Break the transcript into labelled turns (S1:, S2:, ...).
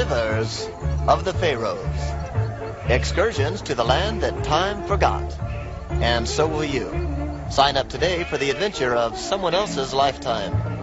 S1: Rivers of the Pharaohs. Excursions to the land that time forgot. And so will you. Sign up today for the adventure of someone else's lifetime.